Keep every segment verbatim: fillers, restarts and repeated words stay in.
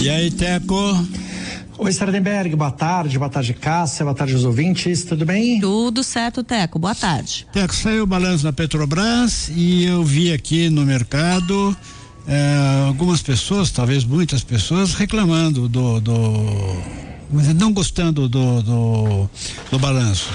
E aí, Teco? Oi, Sardenberg, boa tarde, boa tarde, Cássia, boa tarde aos ouvintes, tudo bem? Tudo certo, Teco, boa tarde. Teco, saiu o balanço da Petrobras e eu vi aqui no mercado eh, algumas pessoas, talvez muitas pessoas, reclamando do, do não gostando do, do, do balanço.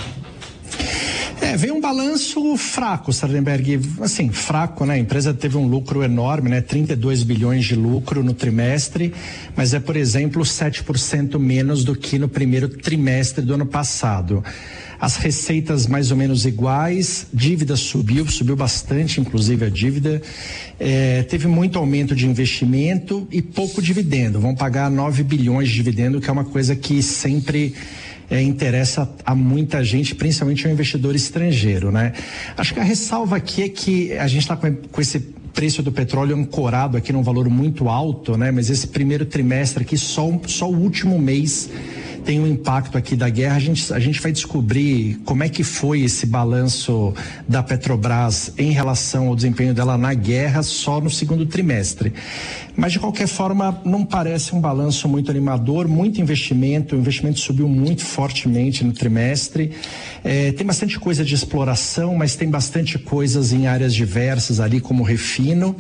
É, veio um balanço fraco, Sardenberg, assim, fraco, né? A empresa teve um lucro enorme, né? trinta e dois bilhões de lucro no trimestre, mas é, por exemplo, sete por cento menos do que no primeiro trimestre do ano passado. As receitas mais ou menos iguais, dívida subiu, subiu bastante, inclusive a dívida, é, teve muito aumento de investimento e pouco dividendo, vão pagar nove bilhões de dividendo, que é uma coisa que sempre É, interessa a muita gente, principalmente ao investidor estrangeiro, né? Acho que a ressalva aqui é que a gente está com, com esse preço do petróleo ancorado aqui num valor muito alto, né? Mas esse primeiro trimestre aqui, só, só o último mês tem um impacto aqui da guerra. A gente, a gente vai descobrir como é que foi esse balanço da Petrobras em relação ao desempenho dela na guerra só no segundo trimestre. Mas, de qualquer forma, não parece um balanço muito animador, muito investimento, o investimento subiu muito fortemente no trimestre. É, tem bastante coisa de exploração, mas tem bastante coisas em áreas diversas ali, como refino.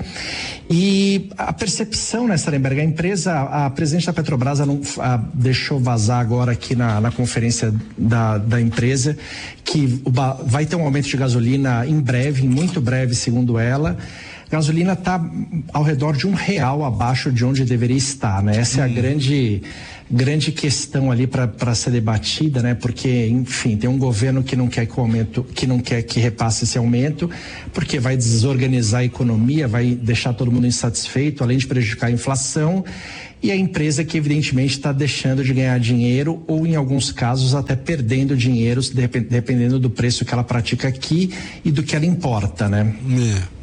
E a percepção, né, Sardenberg, a empresa, a presidente da Petrobras não, a, deixou vazar agora aqui na, na conferência da, da empresa que o, vai ter um aumento de gasolina em breve, em muito breve, segundo ela. Gasolina está ao redor de um real abaixo de onde deveria estar, né? Essa hum. é a grande, grande questão ali para ser debatida, né? Porque, enfim, tem um governo que não quer que o aumento, que não quer que repasse esse aumento, porque vai desorganizar a economia, vai deixar todo mundo insatisfeito, além de prejudicar a inflação. E a empresa que evidentemente está deixando de ganhar dinheiro ou, em alguns casos, até perdendo dinheiro, dependendo do preço que ela pratica aqui e do que ela importa, né? É.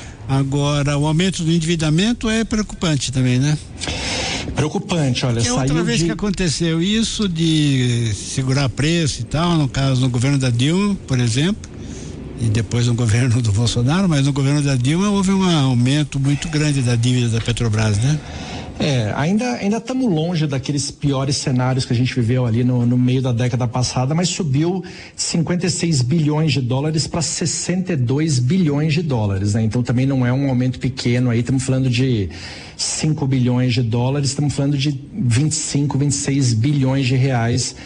Agora, o aumento do endividamento é preocupante também, né? Preocupante, olha, que saiu outra vez de... que aconteceu isso de segurar preço e tal, no caso no governo da Dilma, por exemplo, e depois no governo do Bolsonaro, mas no governo da Dilma houve um aumento muito grande da dívida da Petrobras, né? É, ainda ainda estamos longe daqueles piores cenários que a gente viveu ali no, no meio da década passada, mas subiu cinquenta e seis bilhões de dólares para sessenta e dois bilhões de dólares, né? Então também não é um aumento pequeno aí, estamos falando de cinco bilhões de dólares, estamos falando de vinte e cinco, vinte e seis bilhões de reais.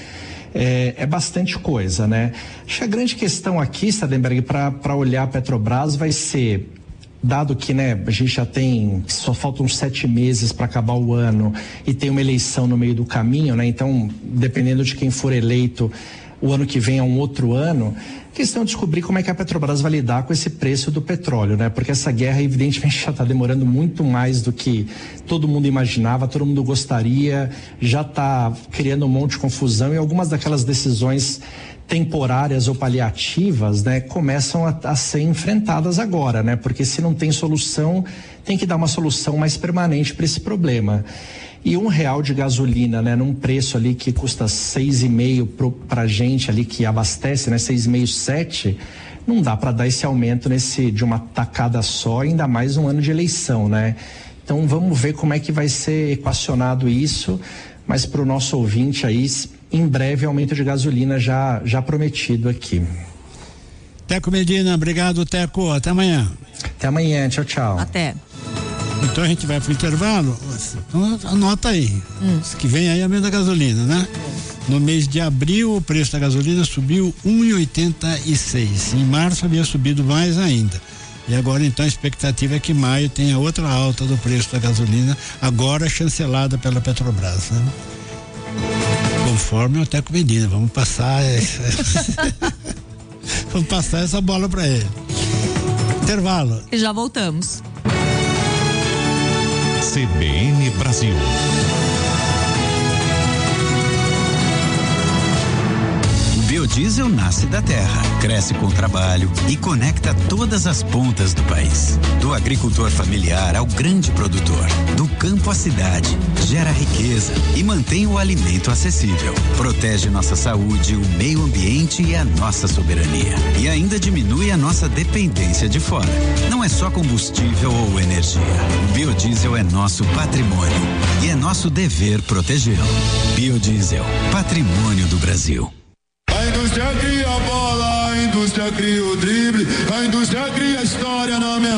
É, é bastante coisa, né? Acho que a grande questão aqui, Sardenberg, para olhar a Petrobras vai ser, dado que, né, a gente já tem, só faltam sete meses para acabar o ano e tem uma eleição no meio do caminho, né? Então, dependendo de quem for eleito, o ano que vem é um outro ano. A questão é descobrir como é que a Petrobras vai lidar com esse preço do petróleo, né? Porque essa guerra, evidentemente, já está demorando muito mais do que todo mundo imaginava, todo mundo gostaria, já está criando um monte de confusão e algumas daquelas decisões temporárias ou paliativas, né, começam a, a ser enfrentadas agora, né? Porque se não tem solução, tem que dar uma solução mais permanente para esse problema. E um real de gasolina, né, num preço ali que custa seis e meio para gente ali que abastece, né, seis e meio, sete, não dá para dar esse aumento nesse de uma tacada só, ainda mais um ano de eleição, né? Então vamos ver como é que vai ser equacionado isso, mas para o nosso ouvinte aí, em breve, aumento de gasolina já, já prometido aqui. Teco Medina, obrigado, Teco, até amanhã. Até amanhã, tchau, tchau. Até. Então a gente vai pro intervalo, então, anota aí, hum. que vem aí aumento da gasolina, né? No mês de abril o preço da gasolina subiu um real e oitenta e seis, em março havia subido mais ainda. E agora então a expectativa é que maio tenha outra alta do preço da gasolina, agora chancelada pela Petrobras, né? Conforme o Teco Medina, vamos passar essa, vamos passar essa bola para ele. Intervalo. E já voltamos. C B N Brasil. Biodiesel biodiesel nasce da terra, cresce com trabalho e conecta todas as pontas do país. Do agricultor familiar ao grande produtor, do campo à cidade, gera riqueza e mantém o alimento acessível. Protege nossa saúde, o meio ambiente e a nossa soberania. E ainda diminui a nossa dependência de fora. Não é só combustível ou energia. O biodiesel é nosso patrimônio e é nosso dever protegê-lo. Biodiesel, patrimônio do Brasil. A indústria cria a bola, a indústria cria o drible, a indústria cria a história na minha